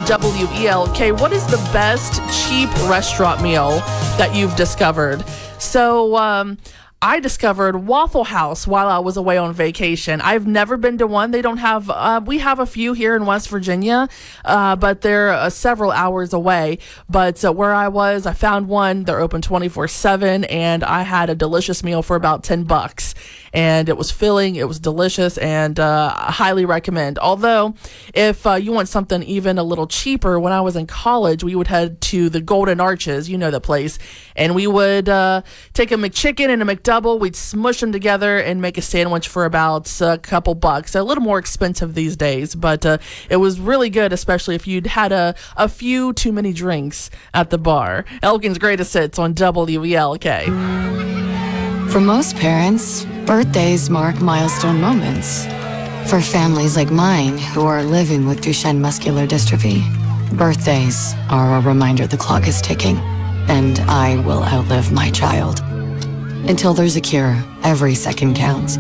WELK. What is the best cheap restaurant meal that you've discovered? So, I discovered Waffle House while I was away on vacation. I've never been to one. They don't have, we have a few here in West Virginia, but they're several hours away. But where I was, I found one. They're open 24/7, and I had a delicious meal for about $10. And it was filling, it was delicious, and I highly recommend. Although, if you want something even a little cheaper, when I was in college, we would head to the Golden Arches, you know the place, and we would take a McChicken and a McDouble, we'd smush them together and make a sandwich for about a couple bucks. A little more expensive these days, but it was really good, especially if you'd had a few too many drinks at the bar. Elkin's Greatest Hits on WELK. For most parents, birthdays mark milestone moments. For families like mine who are living with Duchenne muscular dystrophy, birthdays are a reminder the clock is ticking, and I will outlive my child. Until there's a cure, every second counts.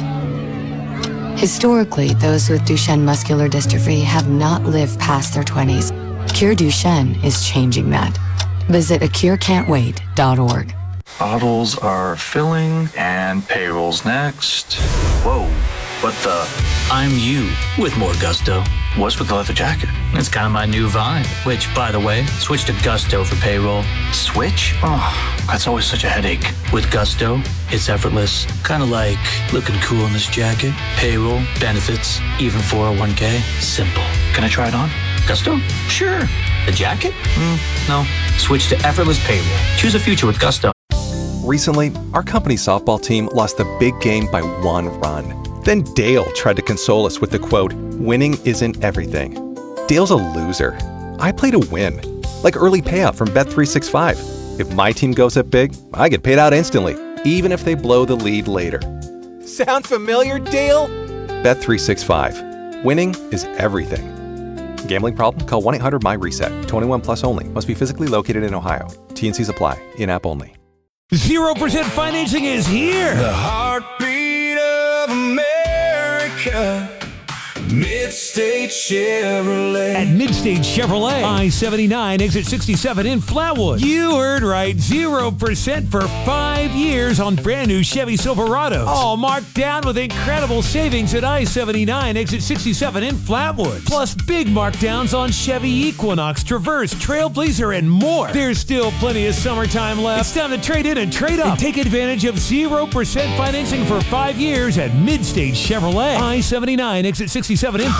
Historically, those with Duchenne muscular dystrophy have not lived past their 20s. Cure Duchenne is changing that. Visit acurecan'twait.org. Bottles are filling and payroll's next. Whoa, what the? I'm you with more gusto. What's with the leather jacket? It's kind of my new vibe, which, by the way, switch to Gusto for payroll. Switch? Oh, that's always such a headache. With Gusto, it's effortless. Kind of like looking cool in this jacket. Payroll, benefits, even 401k. Simple. Can I try it on? Gusto? Sure. The jacket? No. Switch to effortless payroll. Choose a future with Gusto. Recently, our company's softball team lost the big game by 1 run. Then Dale tried to console us with the quote, "Winning isn't everything." Dale's a loser. I play to win. Like early payout from Bet365. If my team goes up big, I get paid out instantly, even if they blow the lead later. Sound familiar, Dale? Bet365. Winning is everything. Gambling problem? Call 1-800-MY-RESET. 21 plus only. Must be physically located in Ohio. T&Cs apply. In-app only. 0% financing is here. The heartbeat of America. Midstate Chevrolet. At Midstate Chevrolet, I-79, exit 67 in Flatwood. You heard right, 0% for 5 years on brand new Chevy Silverados. All marked down with incredible savings at I-79, exit 67 in Flatwood. Plus big markdowns on Chevy Equinox, Traverse, Trailblazer, and more. There's still plenty of summertime left. It's time to trade in and trade up. And take advantage of 0% financing for 5 years at Midstate Chevrolet. I-79, exit 67 in